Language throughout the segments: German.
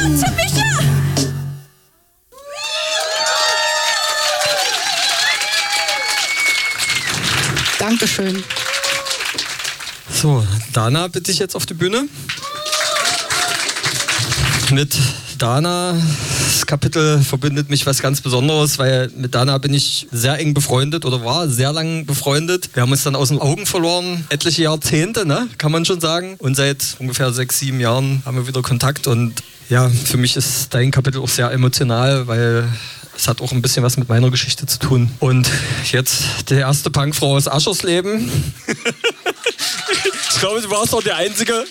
Applaus für Micha! Dankeschön. So, Dana bitte ich jetzt auf die Bühne. Mit Dana, das Kapitel verbindet mich was ganz Besonderes, weil mit Dana bin ich sehr eng befreundet oder war sehr lang befreundet. Wir haben uns dann aus den Augen verloren, etliche Jahrzehnte, ne, kann man schon sagen. Und seit ungefähr 6, 7 Jahren haben wir wieder Kontakt. Und ja, für mich ist dein Kapitel auch sehr emotional, weil es hat auch ein bisschen was mit meiner Geschichte zu tun. Und jetzt die erste Punkfrau aus Aschersleben. Ich glaube, du warst auch der Einzige.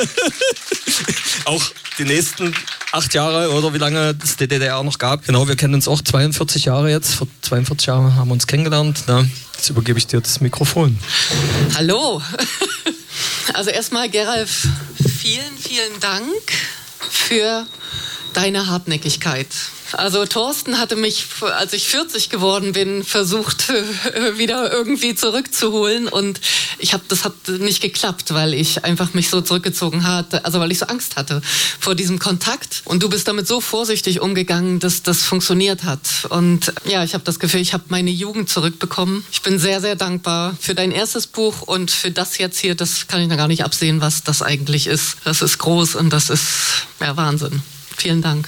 Auch die nächsten 8 Jahre oder wie lange es die DDR noch gab. Genau, wir kennen uns auch 42 Jahre jetzt. Vor 42 Jahren haben wir uns kennengelernt. Na, jetzt übergebe ich dir das Mikrofon. Hallo. Also erstmal, Geralf, vielen, vielen Dank für deine Hartnäckigkeit. Also Thorsten hatte mich, als ich 40 geworden bin, versucht, wieder irgendwie zurückzuholen. Und das hat nicht geklappt, weil ich einfach mich so zurückgezogen hatte, also weil ich so Angst hatte vor diesem Kontakt. Und du bist damit so vorsichtig umgegangen, dass das funktioniert hat. Und ja, ich habe das Gefühl, ich habe meine Jugend zurückbekommen. Ich bin sehr, sehr dankbar für dein erstes Buch und für das jetzt hier. Das kann ich noch gar nicht absehen, was das eigentlich ist. Das ist groß und das ist ja Wahnsinn. Vielen Dank.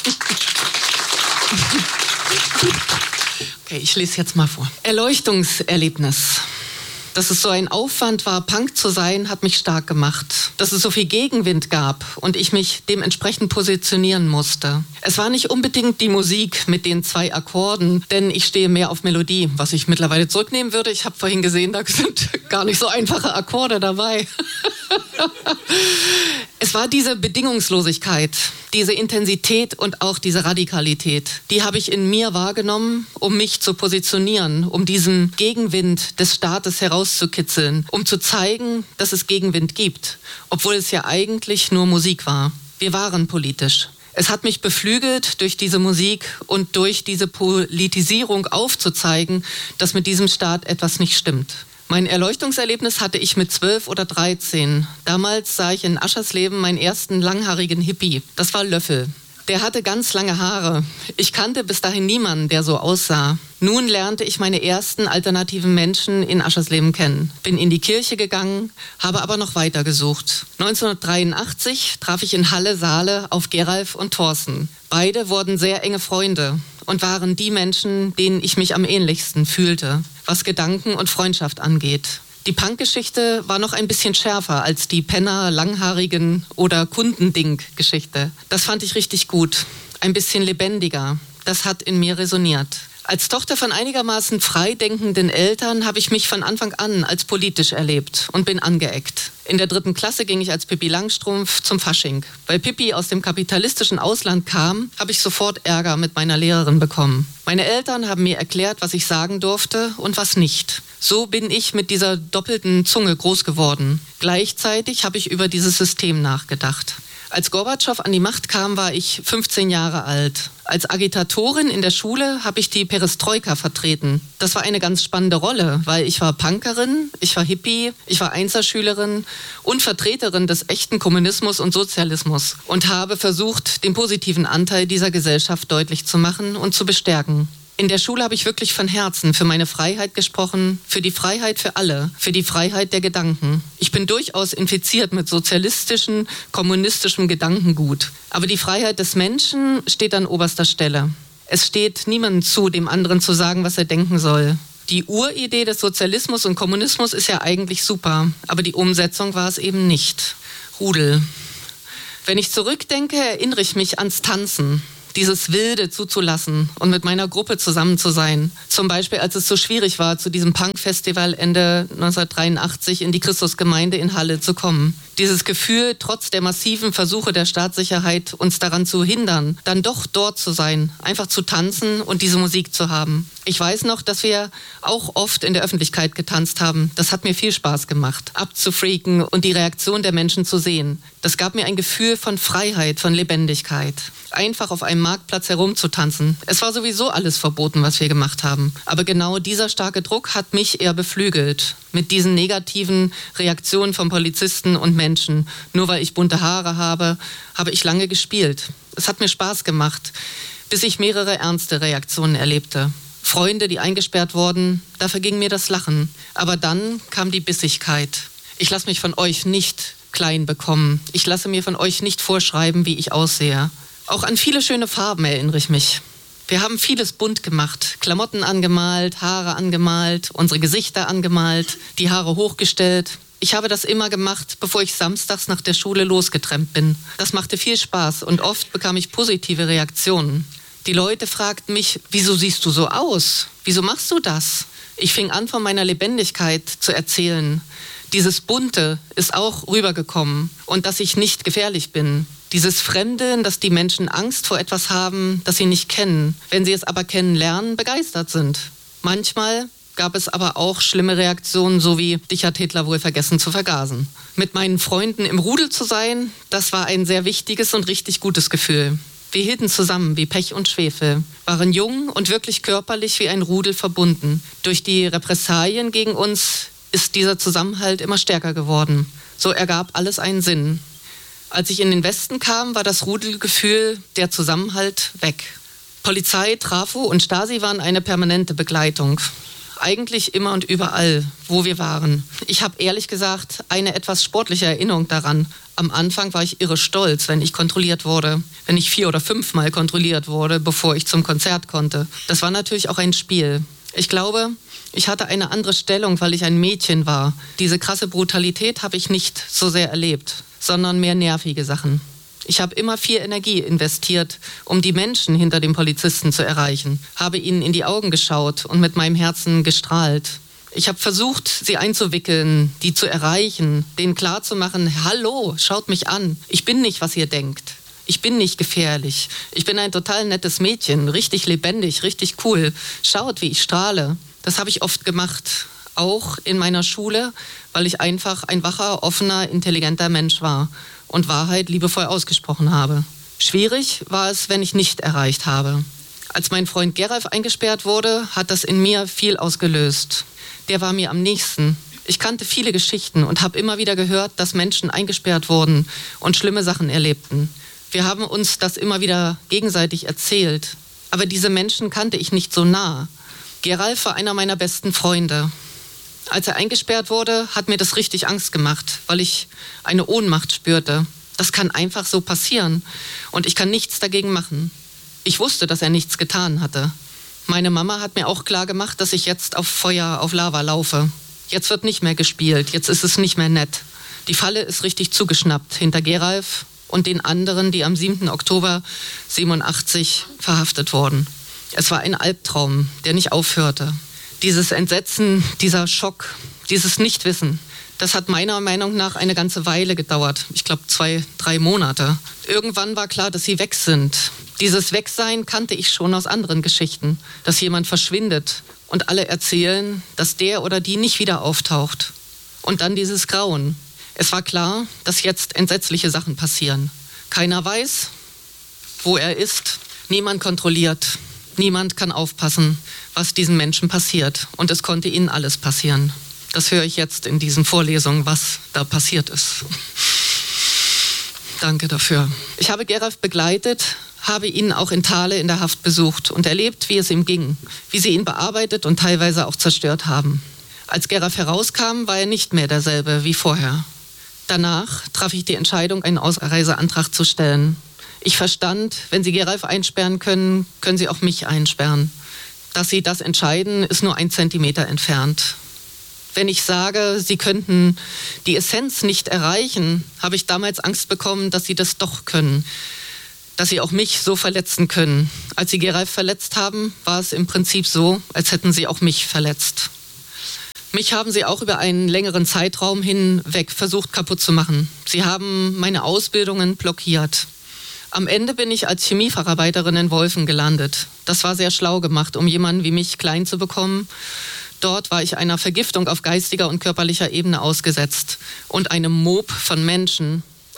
Okay, ich lese jetzt mal vor. Erleuchtungserlebnis. Dass es so ein Aufwand war, Punk zu sein, hat mich stark gemacht. Dass es so viel Gegenwind gab und ich mich dementsprechend positionieren musste. Es war nicht unbedingt die Musik mit den 2 Akkorden, denn ich stehe mehr auf Melodie, was ich mittlerweile zurücknehmen würde. Ich habe vorhin gesehen, da sind gar nicht so einfache Akkorde dabei. Es war diese Bedingungslosigkeit, diese Intensität und auch diese Radikalität. Die habe ich in mir wahrgenommen, um mich zu positionieren, um diesen Gegenwind des Staates herauszukitzeln, um zu zeigen, dass es Gegenwind gibt, obwohl es ja eigentlich nur Musik war. Wir waren politisch. Es hat mich beflügelt, durch diese Musik und durch diese Politisierung aufzuzeigen, dass mit diesem Staat etwas nicht stimmt. Mein Erleuchtungserlebnis hatte ich mit 12 oder 13. Damals sah ich in Aschersleben meinen ersten langhaarigen Hippie. Das war Löffel. Der hatte ganz lange Haare. Ich kannte bis dahin niemanden, der so aussah. Nun lernte ich meine ersten alternativen Menschen in Aschersleben kennen. Bin in die Kirche gegangen, habe aber noch weiter gesucht. 1983 traf ich in Halle-Saale auf Geralf und Thorsten. Beide wurden sehr enge Freunde und waren die Menschen, denen ich mich am ähnlichsten fühlte, was Gedanken und Freundschaft angeht. Die Punk-Geschichte war noch ein bisschen schärfer als die Penner, Langhaarigen oder Kundending-Geschichte. Das fand ich richtig gut. Ein bisschen lebendiger. Das hat in mir resoniert. Als Tochter von einigermaßen freidenkenden Eltern habe ich mich von Anfang an als politisch erlebt und bin angeeckt. In der 3. Klasse ging ich als Pippi Langstrumpf zum Fasching. Weil Pippi aus dem kapitalistischen Ausland kam, habe ich sofort Ärger mit meiner Lehrerin bekommen. Meine Eltern haben mir erklärt, was ich sagen durfte und was nicht. So bin ich mit dieser doppelten Zunge groß geworden. Gleichzeitig habe ich über dieses System nachgedacht. Als Gorbatschow an die Macht kam, war ich 15 Jahre alt. Als Agitatorin in der Schule habe ich die Perestroika vertreten. Das war eine ganz spannende Rolle, weil ich war Punkerin, ich war Hippie, ich war Einzelschülerin und Vertreterin des echten Kommunismus und Sozialismus und habe versucht, den positiven Anteil dieser Gesellschaft deutlich zu machen und zu bestärken. In der Schule habe ich wirklich von Herzen für meine Freiheit gesprochen, für die Freiheit für alle, für die Freiheit der Gedanken. Ich bin durchaus infiziert mit sozialistischem, kommunistischem Gedankengut. Aber die Freiheit des Menschen steht an oberster Stelle. Es steht niemandem zu, dem anderen zu sagen, was er denken soll. Die Uridee des Sozialismus und Kommunismus ist ja eigentlich super, aber die Umsetzung war es eben nicht. Rudel. Wenn ich zurückdenke, erinnere ich mich ans Tanzen. Dieses Wilde zuzulassen und mit meiner Gruppe zusammen zu sein. Zum Beispiel, als es so schwierig war, zu diesem Punk-Festival Ende 1983 in die Christusgemeinde in Halle zu kommen. Dieses Gefühl, trotz der massiven Versuche der Staatssicherheit, uns daran zu hindern, dann doch dort zu sein, einfach zu tanzen und diese Musik zu haben. Ich weiß noch, dass wir auch oft in der Öffentlichkeit getanzt haben. Das hat mir viel Spaß gemacht, abzufreaken und die Reaktion der Menschen zu sehen. Das gab mir ein Gefühl von Freiheit, von Lebendigkeit. Einfach auf einem Marktplatz herumzutanzen. Es war sowieso alles verboten, was wir gemacht haben. Aber genau dieser starke Druck hat mich eher beflügelt. Mit diesen negativen Reaktionen von Polizisten und Menschen. Nur weil ich bunte Haare habe, habe ich lange gespielt. Es hat mir Spaß gemacht, bis ich mehrere ernste Reaktionen erlebte. Freunde, die eingesperrt wurden, da verging mir das Lachen. Aber dann kam die Bissigkeit. Ich lasse mich von euch nicht klein bekommen. Ich lasse mir von euch nicht vorschreiben, wie ich aussehe. Auch an viele schöne Farben erinnere ich mich. Wir haben vieles bunt gemacht. Klamotten angemalt, Haare angemalt, unsere Gesichter angemalt, die Haare hochgestellt. Ich habe das immer gemacht, bevor ich samstags nach der Schule losgetrennt bin. Das machte viel Spaß und oft bekam ich positive Reaktionen. Die Leute fragten mich, wieso siehst du so aus? Wieso machst du das? Ich fing an, von meiner Lebendigkeit zu erzählen. Dieses Bunte ist auch rübergekommen und dass ich nicht gefährlich bin. Dieses Fremde, dass die Menschen Angst vor etwas haben, das sie nicht kennen, wenn sie es aber kennenlernen, begeistert sind. Manchmal gab es aber auch schlimme Reaktionen, so wie, dich hat Hitler wohl vergessen zu vergasen. Mit meinen Freunden im Rudel zu sein, das war ein sehr wichtiges und richtig gutes Gefühl. Wir hielten zusammen wie Pech und Schwefel, waren jung und wirklich körperlich wie ein Rudel verbunden. Durch die Repressalien gegen uns ist dieser Zusammenhalt immer stärker geworden. So ergab alles einen Sinn. Als ich in den Westen kam, war das Rudelgefühl, der Zusammenhalt weg. Polizei, Trafo und Stasi waren eine permanente Begleitung. Eigentlich immer und überall, wo wir waren. Ich habe ehrlich gesagt eine etwas sportliche Erinnerung daran. Am Anfang war ich irre stolz, wenn ich kontrolliert wurde. Wenn ich 4 oder 5 Mal kontrolliert wurde, bevor ich zum Konzert konnte. Das war natürlich auch ein Spiel. Ich glaube, ich hatte eine andere Stellung, weil ich ein Mädchen war. Diese krasse Brutalität habe ich nicht so sehr erlebt, sondern mehr nervige Sachen. Ich habe immer viel Energie investiert, um die Menschen hinter den Polizisten zu erreichen. Habe ihnen in die Augen geschaut und mit meinem Herzen gestrahlt. Ich habe versucht, sie einzuwickeln, die zu erreichen, denen klarzumachen, hallo, schaut mich an, ich bin nicht, was ihr denkt. Ich bin nicht gefährlich. Ich bin ein total nettes Mädchen, richtig lebendig, richtig cool. Schaut, wie ich strahle. Das habe ich oft gemacht, auch in meiner Schule, weil ich einfach ein wacher, offener, intelligenter Mensch war und Wahrheit liebevoll ausgesprochen habe. Schwierig war es, wenn ich nicht erreicht habe. Als mein Freund Geralf eingesperrt wurde, hat das in mir viel ausgelöst. Der war mir am nächsten. Ich kannte viele Geschichten und habe immer wieder gehört, dass Menschen eingesperrt wurden und schlimme Sachen erlebten. Wir haben uns das immer wieder gegenseitig erzählt. Aber diese Menschen kannte ich nicht so nah. Geralf war einer meiner besten Freunde. Als er eingesperrt wurde, hat mir das richtig Angst gemacht, weil ich eine Ohnmacht spürte. Das kann einfach so passieren und ich kann nichts dagegen machen. Ich wusste, dass er nichts getan hatte. Meine Mama hat mir auch klar gemacht, dass ich jetzt auf Feuer, auf Lava laufe. Jetzt wird nicht mehr gespielt, jetzt ist es nicht mehr nett. Die Falle ist richtig zugeschnappt hinter Geralf und den anderen, die am 7. Oktober 87 verhaftet wurden. Es war ein Albtraum, der nicht aufhörte. Dieses Entsetzen, dieser Schock, dieses Nichtwissen, das hat meiner Meinung nach eine ganze Weile gedauert. Ich glaube 2, 3 Monate. Irgendwann war klar, dass sie weg sind. Dieses Wegsein kannte ich schon aus anderen Geschichten. Dass jemand verschwindet und alle erzählen, dass der oder die nicht wieder auftaucht. Und dann dieses Grauen. Es war klar, dass jetzt entsetzliche Sachen passieren. Keiner weiß, wo er ist. Niemand kontrolliert. Niemand kann aufpassen, was diesen Menschen passiert. Und es konnte ihnen alles passieren. Das höre ich jetzt in diesen Vorlesungen, was da passiert ist. Danke dafür. Ich habe Geralf begleitet, habe ihn auch in Thale in der Haft besucht und erlebt, wie es ihm ging, wie sie ihn bearbeitet und teilweise auch zerstört haben. Als Geralf herauskam, war er nicht mehr derselbe wie vorher. Danach traf ich die Entscheidung, einen Ausreiseantrag zu stellen. Ich verstand, wenn Sie Geralf einsperren können, können Sie auch mich einsperren. Dass Sie das entscheiden, ist nur 1 Zentimeter entfernt. Wenn ich sage, Sie könnten die Essenz nicht erreichen, habe ich damals Angst bekommen, dass Sie das doch können. Dass Sie auch mich so verletzen können. Als Sie Geralf verletzt haben, war es im Prinzip so, als hätten Sie auch mich verletzt. Mich haben Sie auch über einen längeren Zeitraum hinweg versucht kaputt zu machen. Sie haben meine Ausbildungen blockiert. Am Ende bin ich als Chemiefacharbeiterin in Wolfen gelandet. Das war sehr schlau gemacht, um jemanden wie mich klein zu bekommen. Dort war ich einer Vergiftung auf geistiger und körperlicher Ebene ausgesetzt und einem Mob von Menschen.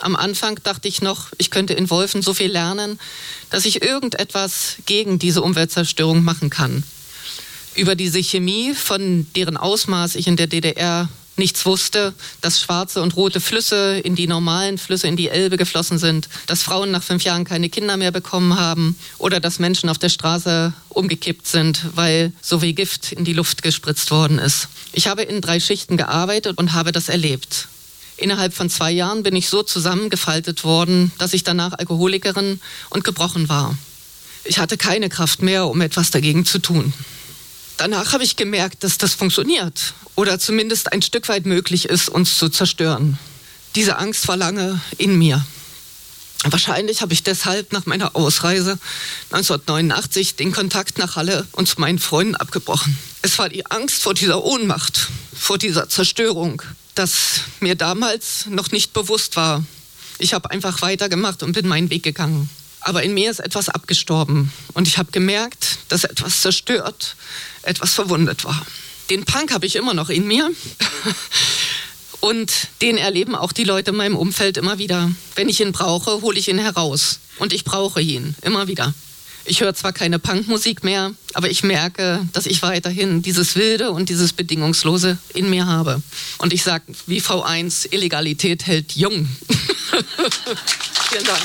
Am Anfang dachte ich noch, ich könnte in Wolfen so viel lernen, dass ich irgendetwas gegen diese Umweltzerstörung machen kann. Über diese Chemie, von deren Ausmaß ich in der DDR nichts wusste, dass schwarze und rote Flüsse in die normalen Flüsse, in die Elbe geflossen sind, dass Frauen nach 5 Jahren keine Kinder mehr bekommen haben oder dass Menschen auf der Straße umgekippt sind, weil so viel Gift in die Luft gespritzt worden ist. Ich habe in 3 Schichten gearbeitet und habe das erlebt. Innerhalb von 2 Jahren bin ich so zusammengefaltet worden, dass ich danach Alkoholikerin und gebrochen war. Ich hatte keine Kraft mehr, um etwas dagegen zu tun. Danach habe ich gemerkt, dass das funktioniert oder zumindest ein Stück weit möglich ist, uns zu zerstören. Diese Angst war lange in mir. Wahrscheinlich habe ich deshalb nach meiner Ausreise 1989 den Kontakt nach Halle und zu meinen Freunden abgebrochen. Es war die Angst vor dieser Ohnmacht, vor dieser Zerstörung, das mir damals noch nicht bewusst war. Ich habe einfach weitergemacht und bin meinen Weg gegangen. Aber in mir ist etwas abgestorben und ich habe gemerkt, dass etwas zerstört, etwas verwundet war. Den Punk habe ich immer noch in mir und den erleben auch die Leute in meinem Umfeld immer wieder. Wenn ich ihn brauche, hole ich ihn heraus und ich brauche ihn immer wieder. Ich höre zwar keine Punkmusik mehr, aber ich merke, dass ich weiterhin dieses Wilde und dieses Bedingungslose in mir habe. Und ich sage wie V1, Illegalität hält jung. Vielen Dank.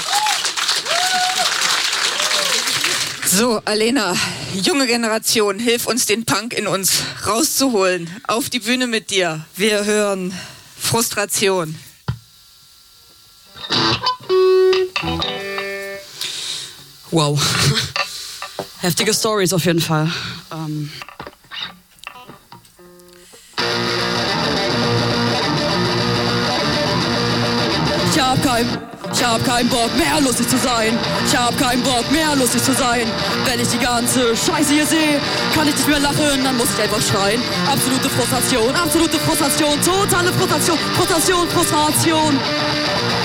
So, Alena, junge Generation, hilf uns, den Punk in uns rauszuholen. Auf die Bühne mit dir. Wir hören Frustration. Wow. Heftige Stories auf jeden Fall. Ich hab keinen Bock mehr lustig zu sein. Ich hab keinen Bock mehr lustig zu sein. Wenn ich die ganze Scheiße hier sehe, kann ich nicht mehr lachen, dann muss ich einfach schreien. Absolute Frustration, totale Frustration, Frustration.